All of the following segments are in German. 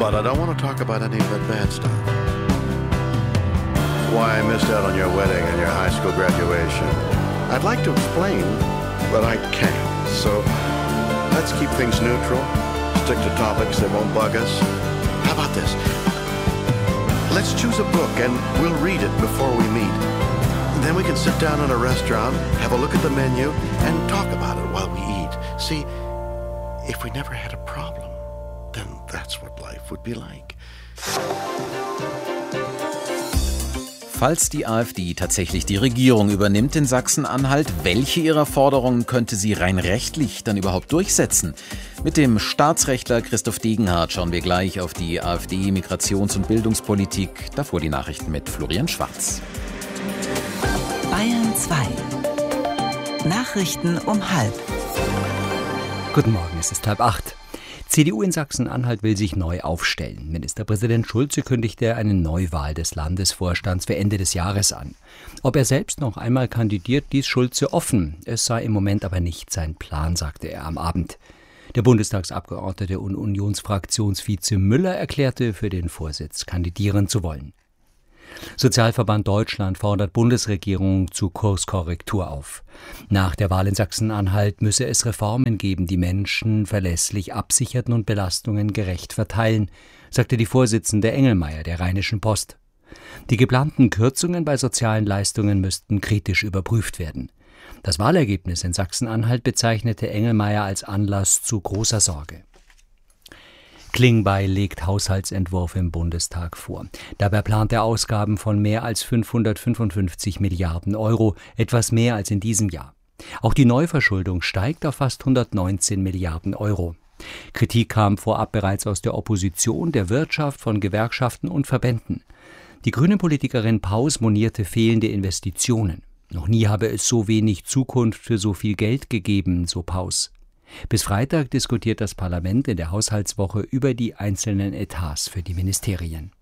But I don't want to talk about any of that bad stuff. Why I missed out on your wedding and your high school graduation. I'd like to explain, but I can't. So let's keep things neutral. Stick to topics that won't bug us. How about this? Let's choose a book and we'll read it before we meet. Then we can sit down in a restaurant, have a look at the menu, and talk about it while we eat. See, if we never had a problem, then that's what life would be like. Falls die AfD tatsächlich die Regierung übernimmt in Sachsen-Anhalt, welche ihrer Forderungen könnte sie rein rechtlich dann überhaupt durchsetzen? Mit dem Staatsrechtler Christoph Degenhardt schauen wir gleich auf die AfD, Migrations- und Bildungspolitik. Davor die Nachrichten mit Florian Schwarz. Bayern 2. Nachrichten um 7:30. Guten Morgen, es ist 7:30. CDU in Sachsen-Anhalt will sich neu aufstellen. Ministerpräsident Schulze kündigte eine Neuwahl des Landesvorstands für Ende des Jahres an. Ob er selbst noch einmal kandidiert, ließ Schulze offen. Es sei im Moment aber nicht sein Plan, sagte er am Abend. Der Bundestagsabgeordnete und Unionsfraktionsvize Müller erklärte, für den Vorsitz kandidieren zu wollen. Sozialverband Deutschland fordert Bundesregierung zu Kurskorrektur auf. Nach der Wahl in Sachsen-Anhalt müsse es Reformen geben, die Menschen verlässlich absicherten und Belastungen gerecht verteilen, sagte die Vorsitzende Engelmeier der Rheinischen Post. Die geplanten Kürzungen bei sozialen Leistungen müssten kritisch überprüft werden. Das Wahlergebnis in Sachsen-Anhalt bezeichnete Engelmeier als Anlass zu großer Sorge. Klingbeil legt Haushaltsentwurf im Bundestag vor. Dabei plant er Ausgaben von mehr als 555 Milliarden Euro, etwas mehr als in diesem Jahr. Auch die Neuverschuldung steigt auf fast 119 Milliarden Euro. Kritik kam vorab bereits aus der Opposition, der Wirtschaft, von Gewerkschaften und Verbänden. Die grüne Politikerin Paus monierte fehlende Investitionen. Noch nie habe es so wenig Zukunft für so viel Geld gegeben, so Paus. Bis Freitag diskutiert das Parlament in der Haushaltswoche über die einzelnen Etats für die Ministerien.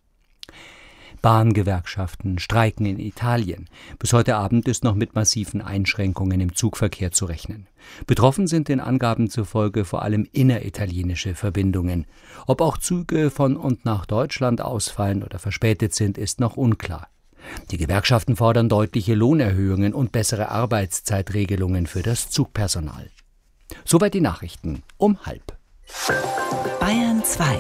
Bahngewerkschaften streiken in Italien. Bis heute Abend ist noch mit massiven Einschränkungen im Zugverkehr zu rechnen. Betroffen sind den Angaben zufolge vor allem inneritalienische Verbindungen. Ob auch Züge von und nach Deutschland ausfallen oder verspätet sind, ist noch unklar. Die Gewerkschaften fordern deutliche Lohnerhöhungen und bessere Arbeitszeitregelungen für das Zugpersonal. Soweit die Nachrichten um 7:30. Bayern 2.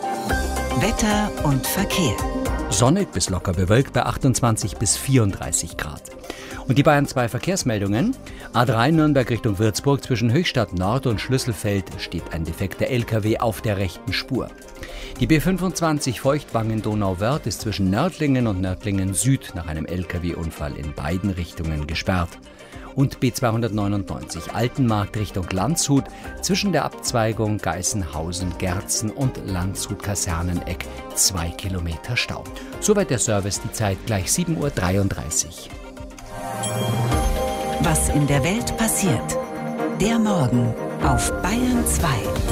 Wetter und Verkehr. Sonnig bis locker bewölkt bei 28 bis 34 Grad. Und die Bayern 2 Verkehrsmeldungen. A3 Nürnberg Richtung Würzburg zwischen Höchstadt Nord und Schlüsselfeld steht ein defekter LKW auf der rechten Spur. Die B25 Feuchtwangen-Donauwörth ist zwischen Nördlingen und Nördlingen Süd nach einem LKW-Unfall in beiden Richtungen gesperrt. Und B299 Altenmarkt Richtung Landshut zwischen der Abzweigung Geißenhausen-Gerzen und Landshut-Kaserneneck 2 Kilometer Stau. Soweit der Service, die Zeit gleich 7:33 Uhr. Was in der Welt passiert. Der Morgen auf Bayern 2.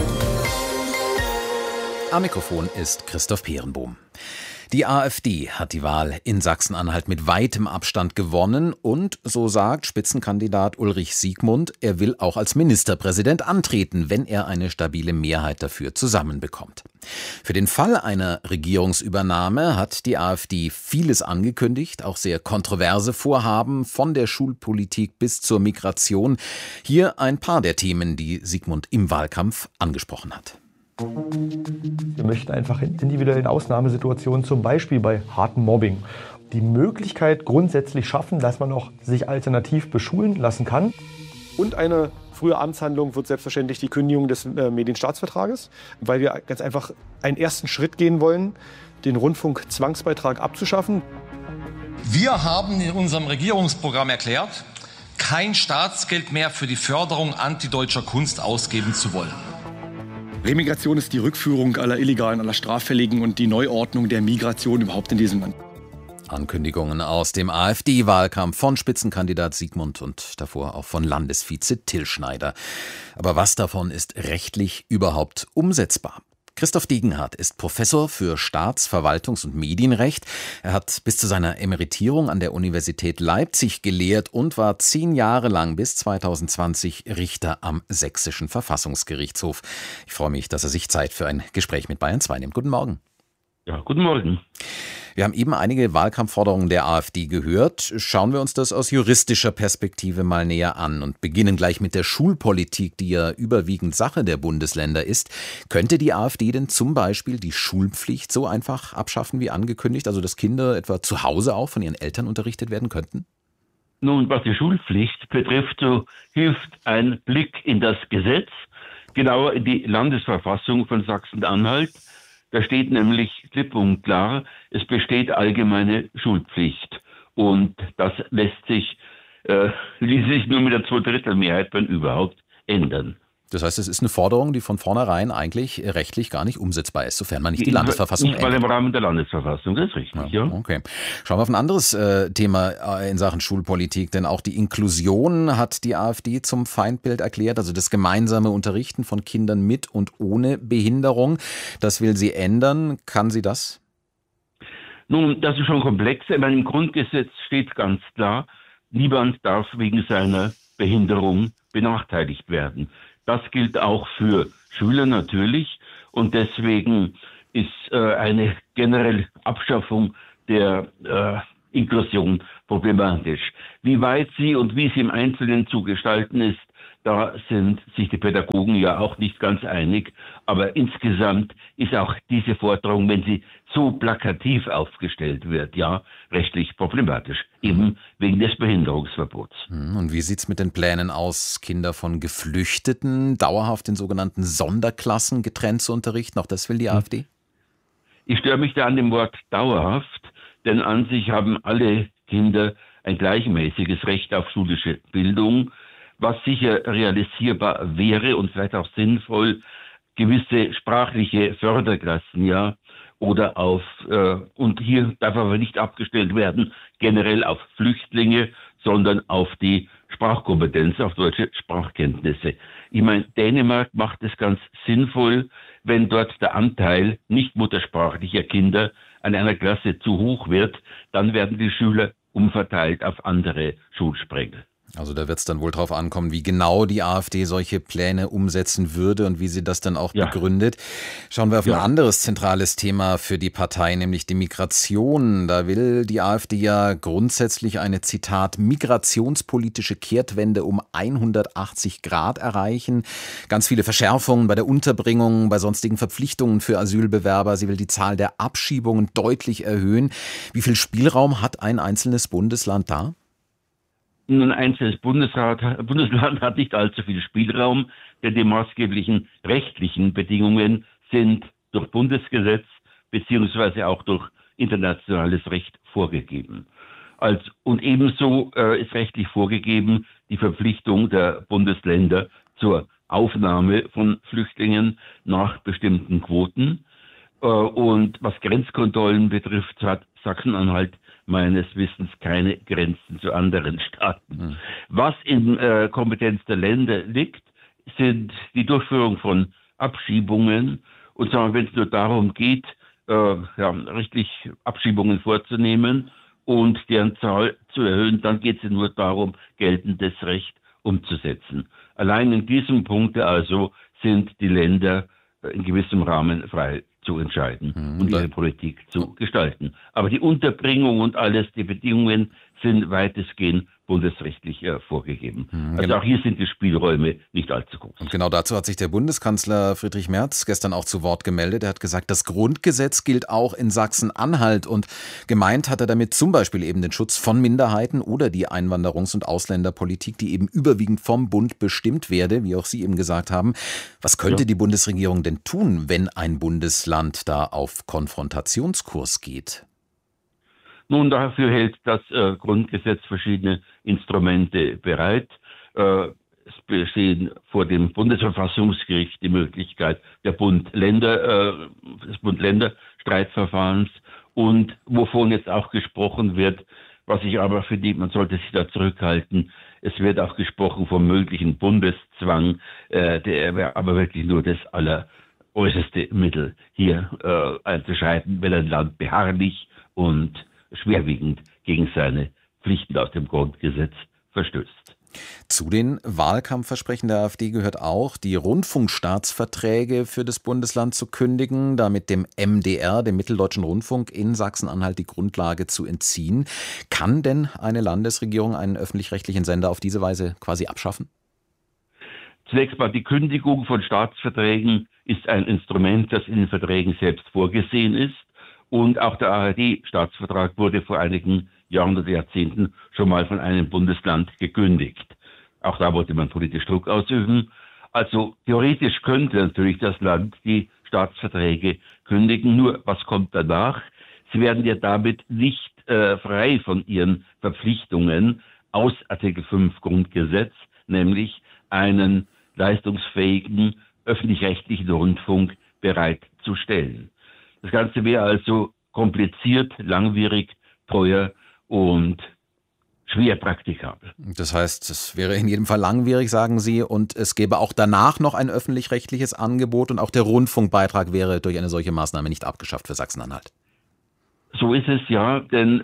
Am Mikrofon ist Christoph Peerenbohm. Die AfD hat die Wahl in Sachsen-Anhalt mit weitem Abstand gewonnen und, so sagt Spitzenkandidat Ulrich Siegmund, er will auch als Ministerpräsident antreten, wenn er eine stabile Mehrheit dafür zusammenbekommt. Für den Fall einer Regierungsübernahme hat die AfD vieles angekündigt, auch sehr kontroverse Vorhaben, von der Schulpolitik bis zur Migration. Hier ein paar der Themen, die Siegmund im Wahlkampf angesprochen hat. Wir möchten einfach in individuellen Ausnahmesituationen, zum Beispiel bei hartem Mobbing, die Möglichkeit grundsätzlich schaffen, dass man auch sich alternativ beschulen lassen kann. Und eine frühe Amtshandlung wird selbstverständlich die Kündigung des Medienstaatsvertrages, weil wir ganz einfach einen ersten Schritt gehen wollen, den Rundfunkzwangsbeitrag abzuschaffen. Wir haben in unserem Regierungsprogramm erklärt, kein Staatsgeld mehr für die Förderung antideutscher Kunst ausgeben zu wollen. Remigration ist die Rückführung aller Illegalen, aller Straffälligen und die Neuordnung der Migration überhaupt in diesem Land. Ankündigungen aus dem AfD-Wahlkampf von Spitzenkandidat Siegmund und davor auch von Landesvize Till Schneider. Aber was davon ist rechtlich überhaupt umsetzbar? Christoph Degenhardt ist Professor für Staats-, Verwaltungs- und Medienrecht. Er hat bis zu seiner Emeritierung an der Universität Leipzig gelehrt und war 10 Jahre lang bis 2020 Richter am Sächsischen Verfassungsgerichtshof. Ich freue mich, dass er sich Zeit für ein Gespräch mit Bayern 2 nimmt. Guten Morgen. Ja, guten Morgen. Wir haben eben einige Wahlkampfforderungen der AfD gehört. Schauen wir uns das aus juristischer Perspektive mal näher an und beginnen gleich mit der Schulpolitik, die ja überwiegend Sache der Bundesländer ist. Könnte die AfD denn zum Beispiel die Schulpflicht so einfach abschaffen wie angekündigt, also dass Kinder etwa zu Hause auch von ihren Eltern unterrichtet werden könnten? Nun, was die Schulpflicht betrifft, so hilft ein Blick in das Gesetz, genauer in die Landesverfassung von Sachsen-Anhalt. Da steht nämlich klipp und klar, es besteht allgemeine Schulpflicht. Und das ließ sich nur mit der 2/3-Mehrheit, wenn überhaupt, ändern. Das heißt, es ist eine Forderung, die von vornherein eigentlich rechtlich gar nicht umsetzbar ist, sofern man nicht die Landesverfassung ändert. Nicht mal im Rahmen der Landesverfassung, das ist richtig, ja. Okay. Schauen wir auf ein anderes Thema in Sachen Schulpolitik, denn auch die Inklusion hat die AfD zum Feindbild erklärt, also das gemeinsame Unterrichten von Kindern mit und ohne Behinderung. Das will sie ändern. Kann sie das? Nun, das ist schon komplex. Im Grundgesetz steht ganz klar, niemand darf wegen seiner Behinderung benachteiligt werden. Das gilt auch für Schüler natürlich und deswegen ist eine generelle Abschaffung der Inklusion problematisch. Wie weit sie und wie sie im Einzelnen zu gestalten ist, da sind sich die Pädagogen ja auch nicht ganz einig. Aber insgesamt ist auch diese Forderung, wenn sie so plakativ aufgestellt wird, ja, rechtlich problematisch. Eben wegen des Behinderungsverbots. Und wie sieht's mit den Plänen aus, Kinder von Geflüchteten dauerhaft in sogenannten Sonderklassen getrennt zu unterrichten? Auch das will die AfD? Ich störe mich da an dem Wort dauerhaft, denn an sich haben alle Kinder ein gleichmäßiges Recht auf schulische Bildung, was sicher realisierbar wäre und vielleicht auch sinnvoll, gewisse sprachliche Förderklassen, ja, oder auf, und hier darf aber nicht abgestellt werden, generell auf Flüchtlinge, sondern auf die Sprachkompetenz, auf deutsche Sprachkenntnisse. Ich meine, Dänemark macht es ganz sinnvoll, wenn dort der Anteil nicht muttersprachlicher Kinder an einer Klasse zu hoch wird, dann werden die Schüler umverteilt auf andere Schulsprengel. Also da wird es dann wohl drauf ankommen, wie genau die AfD solche Pläne umsetzen würde und wie sie das dann auch begründet. Schauen wir auf ein anderes zentrales Thema für die Partei, nämlich die Migration. Da will die AfD ja grundsätzlich eine, Zitat, migrationspolitische Kehrtwende um 180 Grad erreichen. Ganz viele Verschärfungen bei der Unterbringung, bei sonstigen Verpflichtungen für Asylbewerber. Sie will die Zahl der Abschiebungen deutlich erhöhen. Wie viel Spielraum hat ein einzelnes Bundesland da? Ein einzelnes Bundesland hat nicht allzu viel Spielraum, denn die maßgeblichen rechtlichen Bedingungen sind durch Bundesgesetz beziehungsweise auch durch internationales Recht vorgegeben. Und ebenso ist rechtlich vorgegeben die Verpflichtung der Bundesländer zur Aufnahme von Flüchtlingen nach bestimmten Quoten. Und was Grenzkontrollen betrifft, hat Sachsen-Anhalt meines Wissens keine Grenzen zu anderen Staaten. Was in Kompetenz der Länder liegt, sind die Durchführung von Abschiebungen. Und sagen wir, wenn es nur darum geht, richtig Abschiebungen vorzunehmen und deren Zahl zu erhöhen, dann geht es nur darum, geltendes Recht umzusetzen. Allein in diesem Punkt also sind die Länder in gewissem Rahmen frei zu entscheiden und ihre Politik zu gestalten. Aber die Unterbringung und alles, die Bedingungen sind weitestgehend bundesrechtlich vorgegeben. Also auch hier sind die Spielräume nicht allzu groß. Und genau dazu hat sich der Bundeskanzler Friedrich Merz gestern auch zu Wort gemeldet. Er hat gesagt, das Grundgesetz gilt auch in Sachsen-Anhalt und gemeint hat er damit zum Beispiel eben den Schutz von Minderheiten oder die Einwanderungs- und Ausländerpolitik, die eben überwiegend vom Bund bestimmt werde, wie auch Sie eben gesagt haben. Was könnte die Bundesregierung denn tun, wenn ein Bundesland da auf Konfrontationskurs geht? Nun, dafür hält das Grundgesetz verschiedene Instrumente bereit. Es bestehen vor dem Bundesverfassungsgericht die Möglichkeit des Bund-Länder-Streitverfahrens und wovon jetzt auch gesprochen wird, was ich aber finde, man sollte sich da zurückhalten. Es wird auch gesprochen vom möglichen Bundeszwang, der aber wirklich nur das äußerste Mittel, hier einzuschreiten, wenn ein Land beharrlich und schwerwiegend gegen seine Pflichten aus dem Grundgesetz verstößt. Zu den Wahlkampfversprechen der AfD gehört auch, die Rundfunkstaatsverträge für das Bundesland zu kündigen, damit dem MDR, dem Mitteldeutschen Rundfunk in Sachsen-Anhalt, die Grundlage zu entziehen. Kann denn eine Landesregierung einen öffentlich-rechtlichen Sender auf diese Weise quasi abschaffen? Zunächst mal, die Kündigung von Staatsverträgen ist ein Instrument, das in den Verträgen selbst vorgesehen ist. Und auch der ARD-Staatsvertrag wurde vor einigen Jahren oder Jahrzehnten schon mal von einem Bundesland gekündigt. Auch da wollte man politisch Druck ausüben. Also theoretisch könnte natürlich das Land die Staatsverträge kündigen. Nur was kommt danach? Sie werden ja damit nicht frei von ihren Verpflichtungen aus Artikel 5 Grundgesetz, nämlich einen leistungsfähigen öffentlich-rechtlichen Rundfunk bereitzustellen. Das Ganze wäre also kompliziert, langwierig, teuer und schwer praktikabel. Das heißt, es wäre in jedem Fall langwierig, sagen Sie, und es gäbe auch danach noch ein öffentlich-rechtliches Angebot und auch der Rundfunkbeitrag wäre durch eine solche Maßnahme nicht abgeschafft für Sachsen-Anhalt. So ist es ja, denn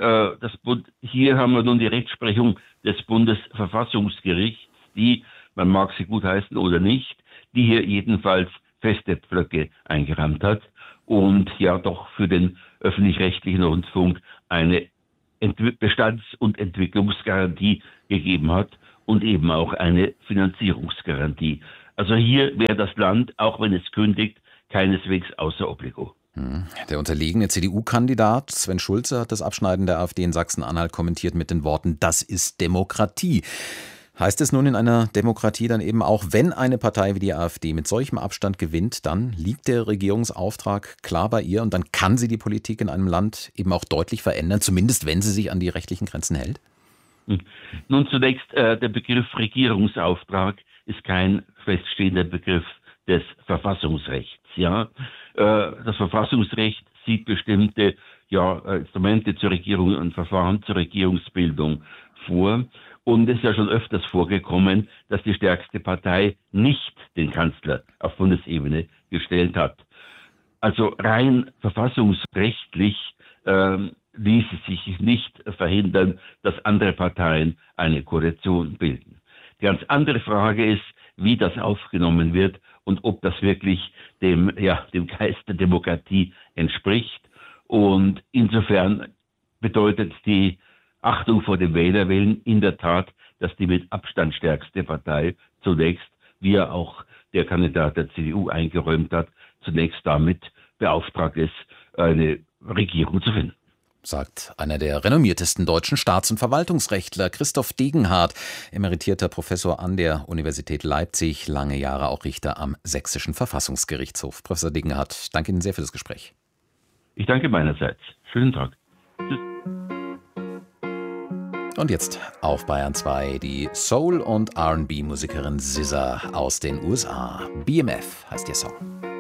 hier haben wir nun die Rechtsprechung des Bundesverfassungsgerichts, die, man mag sie gutheißen oder nicht, die hier jedenfalls feste Pflöcke eingerammt hat und ja doch für den öffentlich-rechtlichen Rundfunk eine Bestands- und Entwicklungsgarantie gegeben hat und eben auch eine Finanzierungsgarantie. Also hier wäre das Land, auch wenn es kündigt, keineswegs außer Obligo. Der unterlegene CDU-Kandidat Sven Schulze hat das Abschneiden der AfD in Sachsen-Anhalt kommentiert mit den Worten: Das ist Demokratie. Heißt es nun in einer Demokratie dann eben auch, wenn eine Partei wie die AfD mit solchem Abstand gewinnt, dann liegt der Regierungsauftrag klar bei ihr und dann kann sie die Politik in einem Land eben auch deutlich verändern, zumindest wenn sie sich an die rechtlichen Grenzen hält? Nun zunächst, der Begriff Regierungsauftrag ist kein feststehender Begriff des Verfassungsrechts. Ja? Das Verfassungsrecht sieht bestimmte Instrumente zur Regierung und Verfahren zur Regierungsbildung vor. Und es ist ja schon öfters vorgekommen, dass die stärkste Partei nicht den Kanzler auf Bundesebene gestellt hat. Also rein verfassungsrechtlich ließ es sich nicht verhindern, dass andere Parteien eine Koalition bilden. Die ganz andere Frage ist, wie das aufgenommen wird und ob das wirklich dem Geist der Demokratie entspricht. Und insofern bedeutet die Achtung vor dem Wählerwillen in der Tat, dass die mit Abstand stärkste Partei zunächst, wie ja auch der Kandidat der CDU eingeräumt hat, zunächst damit beauftragt ist, eine Regierung zu finden. Sagt einer der renommiertesten deutschen Staats- und Verwaltungsrechtler, Christoph Degenhardt, emeritierter Professor an der Universität Leipzig, lange Jahre auch Richter am Sächsischen Verfassungsgerichtshof. Professor Degenhardt, danke Ihnen sehr für das Gespräch. Ich danke meinerseits. Schönen Tag. Tschüss. Und jetzt auf Bayern 2 die Soul- und R&B-Musikerin SZA aus den USA. BMF heißt ihr Song.